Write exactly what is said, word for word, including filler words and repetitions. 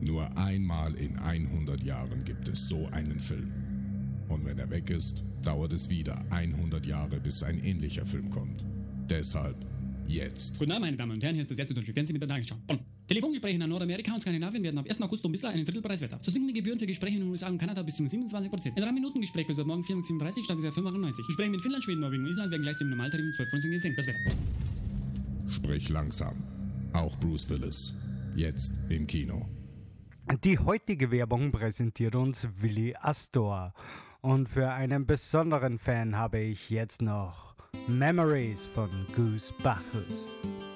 Nur einmal in hundert Jahren gibt es so einen Film. Und wenn er weg ist, dauert es wieder hundert Jahre, bis ein ähnlicher Film kommt. Deshalb jetzt. Guten Abend, meine Damen und Herren, hier ist das erste deutsche Fernsehen mit der Tagesschau. Bonn. Telefongespräche nach Nordamerika und Skandinavien werden ab ersten August um bis einen Drittel preiswerter. So sinken die Gebühren für Gespräche in den U S A und Kanada bis zu siebenundzwanzig Prozent. Ein drei Minuten Gespräch kostet morgen vier Euro siebenunddreißig statt fünf Euro achtundneunzig. Gespräche mit Finnland, Schweden, Norwegen und Island werden gleich zum Normaltarif um zwölf Prozent gesenkt. Das Wetter. Sprich langsam. Auch Bruce Willis. Jetzt im Kino. Die heutige Werbung präsentiert uns Willi Astor. Und für einen besonderen Fan habe ich jetzt noch Memories von Goose Bacchus.